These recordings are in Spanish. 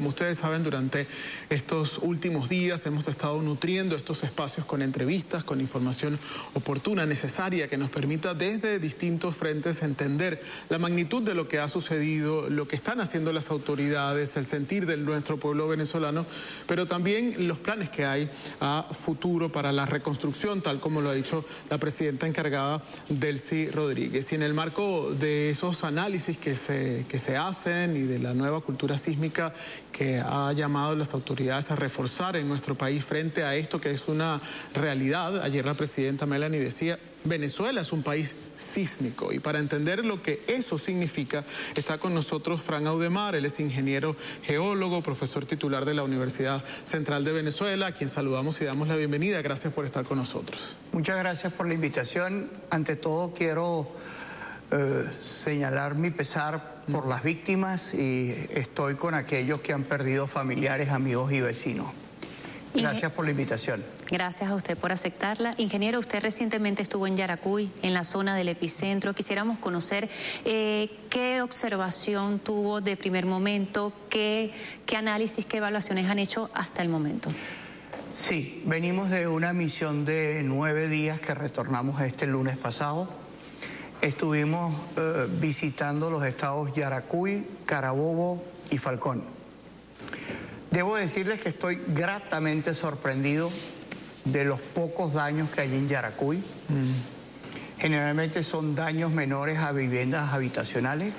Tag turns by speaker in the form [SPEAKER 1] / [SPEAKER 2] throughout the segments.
[SPEAKER 1] Como ustedes saben, durante estos últimos días hemos estado nutriendo estos espacios con entrevistas, con información oportuna, necesaria, que nos permita desde distintos frentes entender la magnitud de lo que ha sucedido, lo que están haciendo las autoridades, el sentir de nuestro pueblo venezolano, pero también los planes que hay a futuro para la reconstrucción, tal como lo ha dicho la presidenta encargada, Delcy Rodríguez. Y en el marco de esos análisis que se hacen y de la nueva cultura sísmica que ha llamado a las autoridades a reforzar en nuestro país frente a esto que es una realidad, ayer la presidenta Melanie decía, Venezuela es un país sísmico, y para entender lo que eso significa está con nosotros Fran Audemars. Él es ingeniero geólogo, profesor titular de la Universidad Central de Venezuela, a quien saludamos y damos la bienvenida. Gracias por estar con nosotros.
[SPEAKER 2] Muchas gracias por la invitación. Ante todo quiero señalar mi pesar por las víctimas, y estoy con aquellos que han perdido familiares, amigos y vecinos. Gracias por la invitación.
[SPEAKER 3] Gracias a usted por aceptarla. Ingeniero, usted recientemente estuvo en Yaracuy, en la zona del epicentro. Quisiéramos conocer qué observación tuvo de primer momento, qué análisis, qué evaluaciones han hecho hasta el momento.
[SPEAKER 2] Sí, venimos de una misión de 9 días que retornamos este lunes pasado. Estuvimos visitando los estados Yaracuy, Carabobo y Falcón. Debo decirles que estoy gratamente sorprendido de los pocos daños que hay en Yaracuy. Generalmente son daños menores a viviendas habitacionales.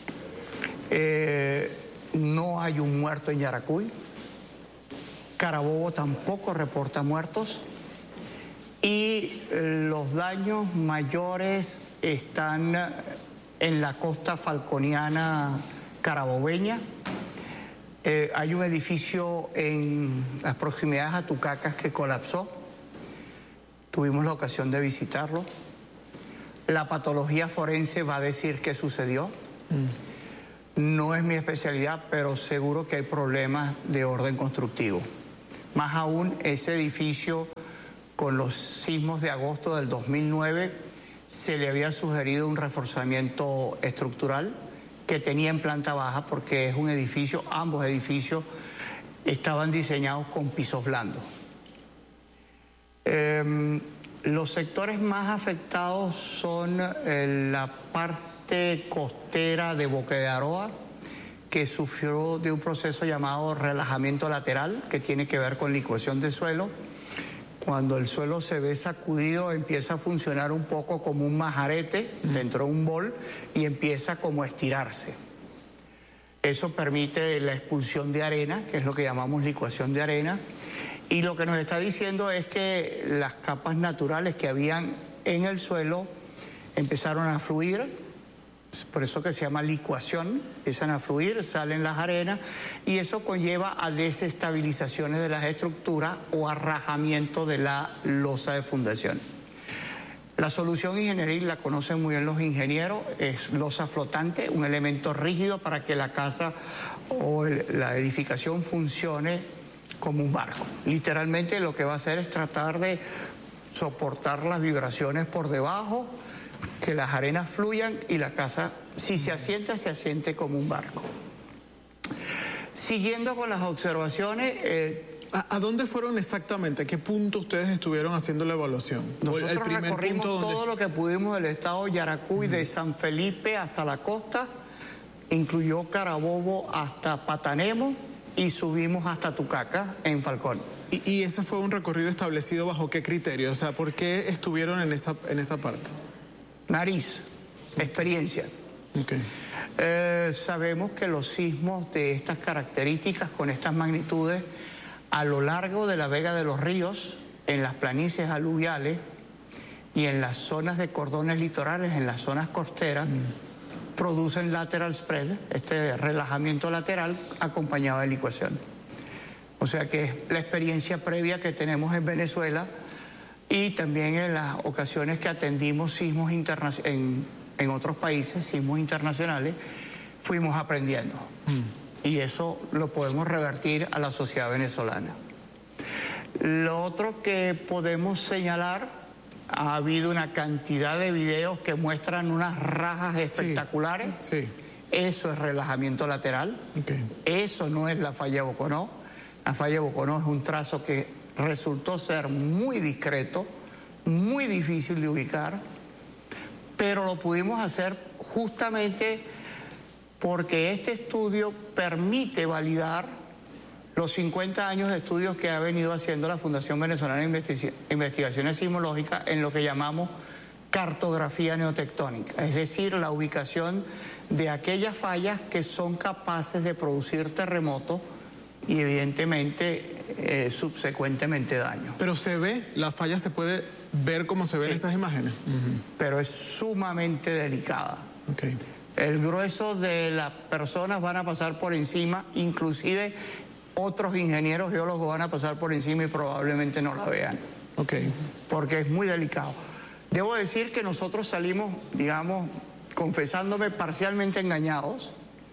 [SPEAKER 2] No hay un muerto en Yaracuy. Carabobo tampoco reporta muertos. Y los daños mayores están en la costa falconiana carabobeña. Hay un edificio en las proximidades a Tucacas que colapsó. Tuvimos la ocasión de visitarlo. La patología forense va a decir qué sucedió. No es mi especialidad, pero seguro que hay problemas de orden constructivo. Más aún, ese edificio, con los sismos de agosto del 2009, se le había sugerido un reforzamiento estructural que tenía en planta baja, porque es un edificio, ambos edificios estaban diseñados con pisos blandos. Los sectores más afectados son la parte costera de Boca de Aroa, que sufrió de un proceso llamado relajamiento lateral, que tiene que ver con licuación de suelo. Cuando el suelo se ve sacudido, empieza a funcionar un poco como un majarete dentro de un bol y empieza como a estirarse. Eso permite la expulsión de arena, que es lo que llamamos licuación de arena, y lo que nos está diciendo es que las capas naturales que habían en el suelo empezaron a fluir. Por eso que se llama licuación, empiezan a fluir, salen las arenas, y eso conlleva a desestabilizaciones de las estructuras o a rajamiento de la losa de fundación. La solución ingenieril la conocen muy bien los ingenieros, es losa flotante, un elemento rígido para que la casa o la edificación funcione como un barco. Literalmente lo que va a hacer es tratar de soportar las vibraciones por debajo, que las arenas fluyan y la casa, si se asiente como un barco. Siguiendo con las observaciones...
[SPEAKER 1] ¿A dónde fueron exactamente? ¿A qué punto ustedes estuvieron haciendo la evaluación?
[SPEAKER 2] Nosotros recorrimos todo lo que pudimos del estado Yaracuy, de San Felipe hasta la costa, incluyó Carabobo hasta Patanemo y subimos hasta Tucacas en Falcón.
[SPEAKER 1] ¿Y ese fue un recorrido establecido bajo qué criterio? O sea, ¿por qué estuvieron en esa parte?
[SPEAKER 2] Nariz, experiencia.
[SPEAKER 1] Okay.
[SPEAKER 2] Sabemos que los sismos de estas características, con estas magnitudes, a lo largo de la vega de los ríos, en las planicies aluviales y en las zonas de cordones litorales, en las zonas costeras, producen lateral spread, este relajamiento lateral acompañado de licuación. O sea que es la experiencia previa que tenemos en Venezuela, y también en las ocasiones que atendimos sismos en otros países, sismos internacionales, fuimos aprendiendo. Y eso lo podemos revertir a la sociedad venezolana. Lo otro que podemos señalar, ha habido una cantidad de videos que muestran unas rajas espectaculares.
[SPEAKER 1] Sí.
[SPEAKER 2] Eso es relajamiento lateral. Eso no es la falla de Boconó. La falla de Boconó es un trazo que resultó ser muy discreto, muy difícil de ubicar, pero lo pudimos hacer justamente porque este estudio permite validar los 50 años de estudios que ha venido haciendo la Fundación Venezolana de Investigaciones Sismológicas en lo que llamamos cartografía neotectónica, es decir, la ubicación de aquellas fallas que son capaces de producir terremotos y evidentemente subsecuentemente daño.
[SPEAKER 1] Pero se ve, la falla se puede ver como se ven esas imágenes.
[SPEAKER 2] Pero es sumamente delicada. El grueso de las personas van a pasar por encima, inclusive otros ingenieros geólogos van a pasar por encima y probablemente no la vean. Porque es muy delicado. Debo decir que nosotros salimos, digamos, confesándome parcialmente engañados,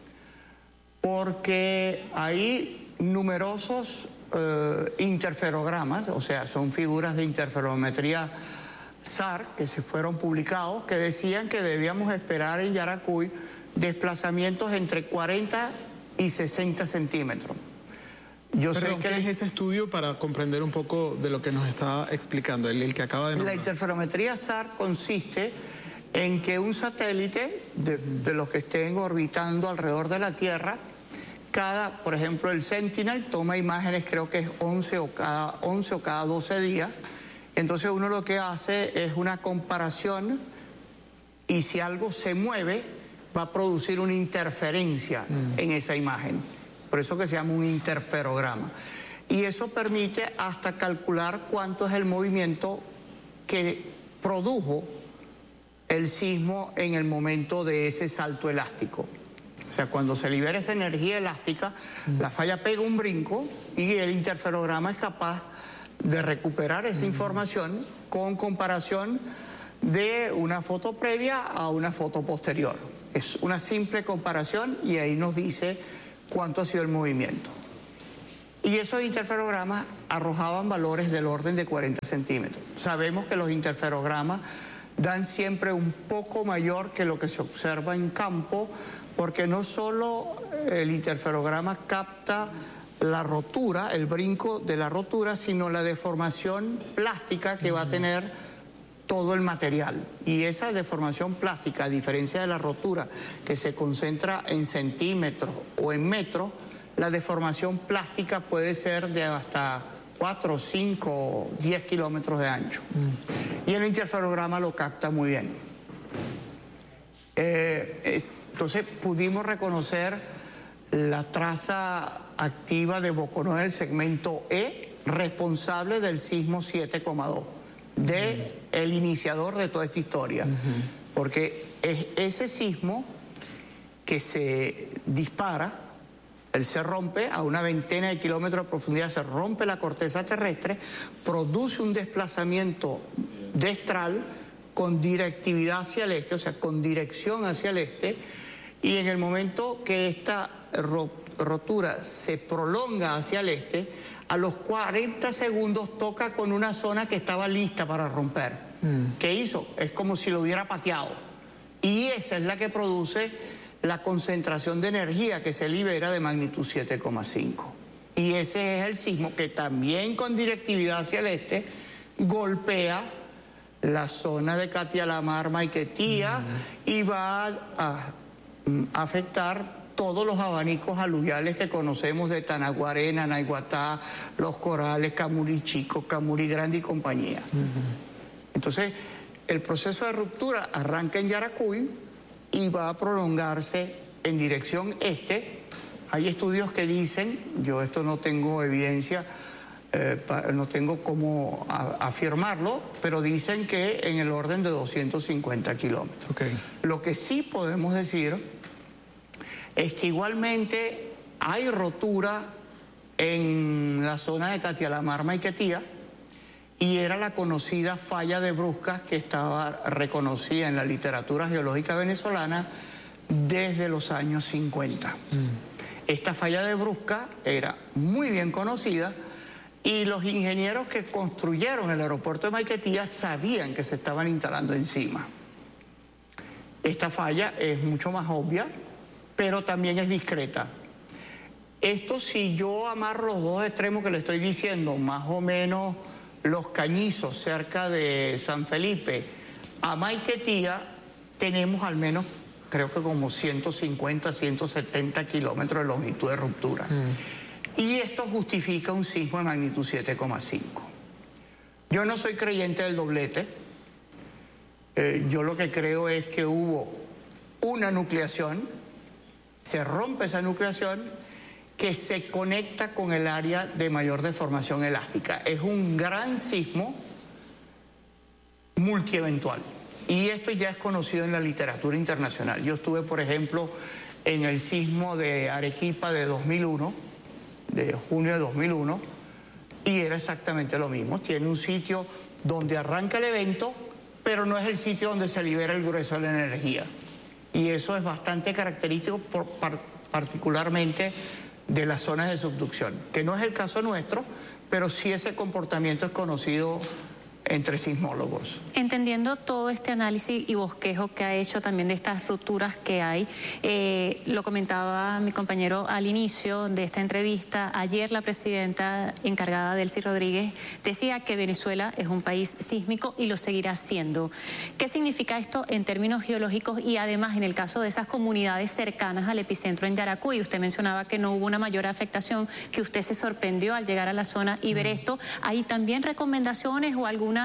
[SPEAKER 2] porque hay numerosos interferogramas, o sea, son figuras de interferometría SAR que se fueron publicados, que decían que debíamos esperar en Yaracuy desplazamientos entre 40 y 60 centímetros.
[SPEAKER 1] ¿Qué es ese estudio para comprender un poco de lo que nos está explicando, el que acaba de nombrar?
[SPEAKER 2] La interferometría SAR consiste en que un satélite de los que estén orbitando alrededor de la Tierra, por ejemplo, el Sentinel toma imágenes, creo que es 11 o cada 12 días. Entonces uno lo que hace es una comparación y si algo se mueve va a producir una interferencia en esa imagen. Por eso que se llama un interferograma. Y eso permite hasta calcular cuánto es el movimiento que produjo el sismo en el momento de ese salto elástico. O sea, cuando se libera esa energía elástica, la falla pega un brinco y el interferograma es capaz de recuperar esa información con comparación de una foto previa a una foto posterior. Es una simple comparación y ahí nos dice cuánto ha sido el movimiento. Y esos interferogramas arrojaban valores del orden de 40 centímetros. Sabemos que los interferogramas dan siempre un poco mayor que lo que se observa en campo, porque no solo el interferograma capta la rotura, el brinco de la rotura, sino la deformación plástica que va a tener todo el material. Y esa deformación plástica, a diferencia de la rotura que se concentra en centímetros o en metros, la deformación plástica puede ser de hasta 4, 5, 10 kilómetros de ancho. Y el interferograma lo capta muy bien. Entonces pudimos reconocer la traza activa de Boconó del segmento E, responsable del sismo 7,2, del iniciador de toda esta historia. Porque es ese sismo que se dispara, él se rompe a una veintena de kilómetros de profundidad, se rompe la corteza terrestre, produce un desplazamiento destral con directividad hacia el este, o sea, con dirección hacia el este, y en el momento que esta rotura se prolonga hacia el este, a los 40 segundos toca con una zona que estaba lista para romper. ¿Qué hizo? Es como si lo hubiera pateado. Y esa es la que produce la concentración de energía que se libera de magnitud 7,5. Y ese es el sismo que también con directividad hacia el este golpea la zona de Catialamar, Maiquetía, y va a afectar todos los abanicos aluviales que conocemos de Tanaguaré, Nanaiguatá, Los Corales, Camurí Chico, Camurí Grande y compañía. Entonces, el proceso de ruptura arranca en Yaracuy y va a prolongarse en dirección este. Hay estudios que dicen, yo esto no tengo evidencia, no tengo cómo afirmarlo, pero dicen que en el orden de 250 kilómetros. Lo que sí podemos decir es que igualmente hay rotura en la zona de Catialamar, Maiquetía, y era la conocida falla de Bruscas que estaba reconocida en la literatura geológica venezolana desde los años 50. Esta falla de Bruscas era muy bien conocida y los ingenieros que construyeron el aeropuerto de Maiquetía sabían que se estaban instalando encima. Esta falla es mucho más obvia, pero también es discreta. Esto, si yo amarro los dos extremos que le estoy diciendo, más o menos Los Cañizos, cerca de San Felipe, a Maiquetía, tenemos al menos, creo que como 150, 170 kilómetros de longitud de ruptura. Y esto justifica un sismo de magnitud 7,5. Yo no soy creyente del doblete. Yo lo que creo es que hubo una nucleación, se rompe esa nucleación, que se conecta con el área de mayor deformación elástica. Es un gran sismo multieventual. Y esto ya es conocido en la literatura internacional. Yo estuve, por ejemplo, en el sismo de Arequipa de 2001, de junio de 2001, y era exactamente lo mismo. Tiene un sitio donde arranca el evento, pero no es el sitio donde se libera el grueso de la energía. Y eso es bastante característico, particularmente de las zonas de subducción, que no es el caso nuestro, pero sí ese comportamiento es conocido entre sismólogos.
[SPEAKER 3] Entendiendo todo este análisis y bosquejo que ha hecho también de estas rupturas que hay, lo comentaba mi compañero al inicio de esta entrevista, ayer la presidenta encargada, Delcy Rodríguez, decía que Venezuela es un país sísmico y lo seguirá siendo. ¿Qué significa esto en términos geológicos y además en el caso de esas comunidades cercanas al epicentro en Yaracuy? Usted mencionaba que no hubo una mayor afectación, que usted se sorprendió al llegar a la zona y ver esto. ¿Hay también recomendaciones o algunas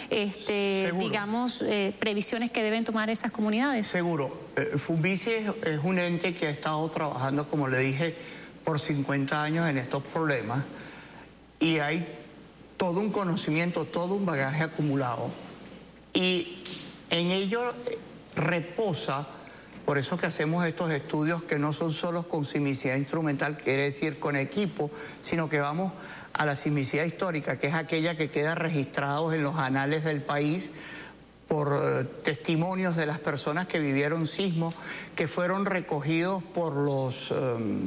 [SPEAKER 3] digamos, previsiones que deben tomar esas comunidades?
[SPEAKER 2] Seguro. Funvici es un ente que ha estado trabajando, como le dije, por 50 años en estos problemas, y hay todo un conocimiento, todo un bagaje acumulado, y en ello reposa, por eso que hacemos estos estudios que no son solo con sismicidad instrumental, quiere decir con equipo, sino que vamos a la sismicidad histórica, que es aquella que queda registrados en los anales del país por testimonios de las personas que vivieron sismos, que fueron recogidos por los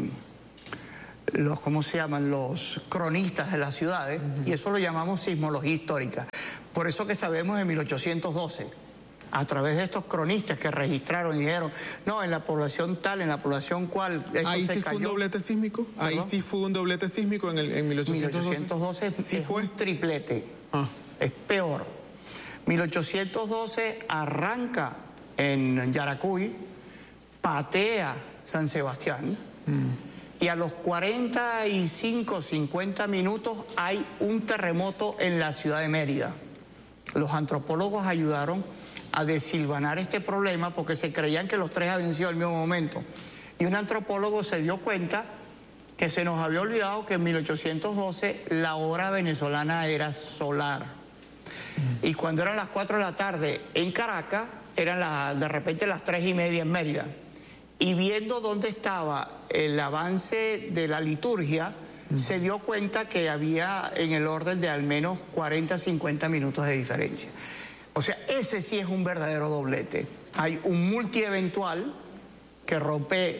[SPEAKER 2] ¿cómo se llaman? Los cronistas de las ciudades, y eso lo llamamos sismología histórica. Por eso que sabemos en 1812, a través de estos cronistas que registraron y dijeron, no, en la población tal, en la población cual, esto
[SPEAKER 1] ¿ahí
[SPEAKER 2] se
[SPEAKER 1] sí
[SPEAKER 2] cayó.
[SPEAKER 1] fue un doblete sísmico? ¿Ahí sí fue un doblete sísmico en 1812?
[SPEAKER 2] 1812
[SPEAKER 1] sí fue
[SPEAKER 2] un triplete.
[SPEAKER 1] Ah.
[SPEAKER 2] Es peor. 1812 arranca en Yaracuy, patea San Sebastián, y a los 45, 50 minutos hay un terremoto en la ciudad de Mérida. Los antropólogos ayudaron a desilvanar este problema porque se creían que los tres habían sido al mismo momento. Y un antropólogo se dio cuenta que se nos había olvidado que en 1812 la hora venezolana era solar. Y cuando eran las 4 de la tarde en Caracas, eran de repente las 3:30 en Mérida. Y viendo dónde estaba el avance de la liturgia, se dio cuenta que había en el orden de al menos 40, 50 minutos de diferencia. O sea, ese sí es un verdadero doblete. Hay un multieventual que rompe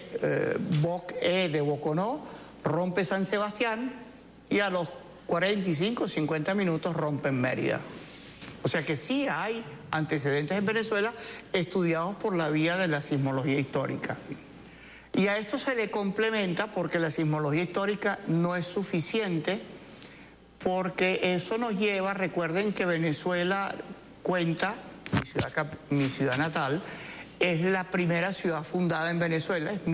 [SPEAKER 2] Boc-E de Boconó, rompe San Sebastián y a los 45, 50 minutos rompe Mérida. O sea que sí hay antecedentes en Venezuela estudiados por la vía de la sismología histórica. Y a esto se le complementa porque la sismología histórica no es suficiente, porque eso nos lleva, recuerden que Venezuela cuenta, mi ciudad natal, es la primera ciudad fundada en Venezuela, es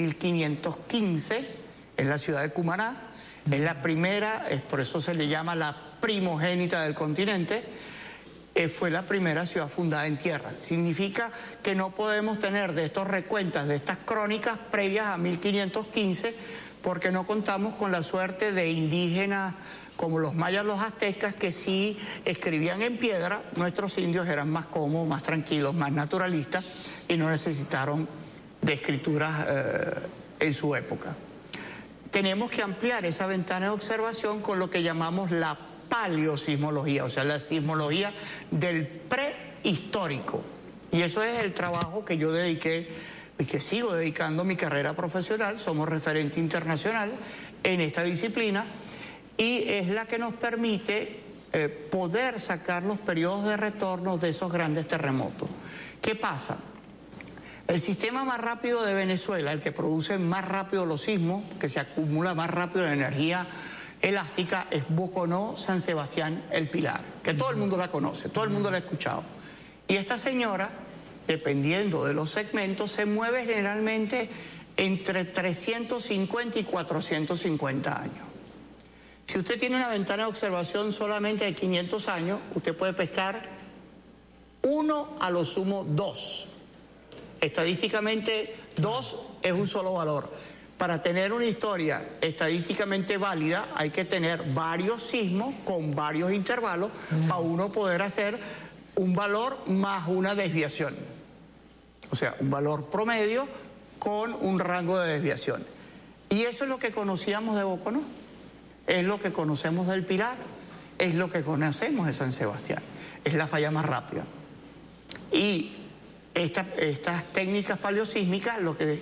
[SPEAKER 2] 1515, es la ciudad de Cumaná, es la primera, por eso se le llama la primogénita del continente, fue la primera ciudad fundada en tierra. Significa que no podemos tener de estos recuentas, de estas crónicas previas a 1515, porque no contamos con la suerte de indígenas como los mayas, los aztecas, que sí escribían en piedra. Nuestros indios eran más cómodos, más tranquilos, más naturalistas y no necesitaron de escrituras en su época. Tenemos que ampliar esa ventana de observación con lo que llamamos la paleosismología, o sea, la sismología del prehistórico. Y eso es el trabajo que yo dediqué y que sigo dedicando mi carrera profesional. Somos referente internacional en esta disciplina y es la que nos permite poder sacar los periodos de retorno de esos grandes terremotos. ¿Qué pasa? El sistema más rápido de Venezuela, el que produce más rápido los sismos, que se acumula más rápido la energía elástica, es Boconó, San Sebastián, El Pilar, que todo el mundo la conoce, todo el mundo la ha escuchado. Y esta señora, dependiendo de los segmentos, se mueve generalmente entre 350 y 450 años. Si usted tiene una ventana de observación solamente de 500 años, usted puede pescar 1 a lo sumo 2. Estadísticamente 2 es un solo valor. Para tener una historia estadísticamente válida hay que tener varios sismos con varios intervalos para uno poder hacer un valor más una desviación. O sea, un valor promedio con un rango de desviación. Y eso es lo que conocíamos de Boconó, es lo que conocemos del Pilar, es lo que conocemos de San Sebastián. Es la falla más rápida. Y estas técnicas paleosísmicas lo que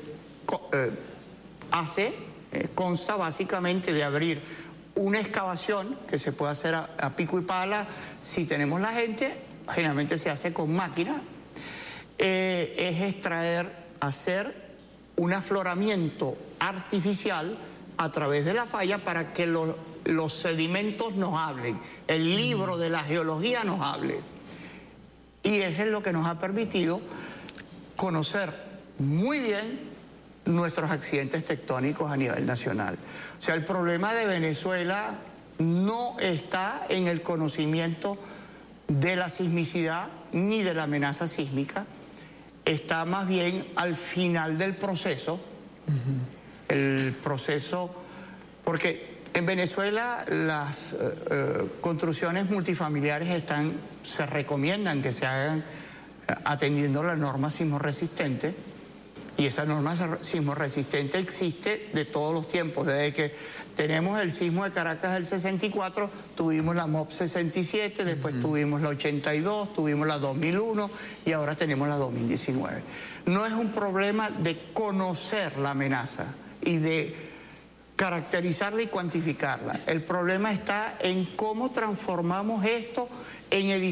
[SPEAKER 2] consta básicamente de abrir una excavación que se puede hacer a pico y pala si tenemos la gente, generalmente se hace con máquina, es extraer, hacer un afloramiento artificial a través de la falla para que los sedimentos nos hablen, el libro de la geología nos hable. Y eso es lo que nos ha permitido conocer muy bien nuestros accidentes tectónicos a nivel nacional. O sea, el problema de Venezuela no está en el conocimiento de la sismicidad ni de la amenaza sísmica, está más bien al final del proceso. El proceso, porque en Venezuela las construcciones multifamiliares se recomiendan que se hagan atendiendo la norma sismo resistente, y esa norma sismo resistente existe de todos los tiempos. Desde que tenemos el sismo de Caracas del 64, tuvimos la MOP 67, después tuvimos la 82, tuvimos la 2001 y ahora tenemos la 2019. No es un problema de conocer la amenaza y de caracterizarla y cuantificarla. El problema está en cómo transformamos esto en edificios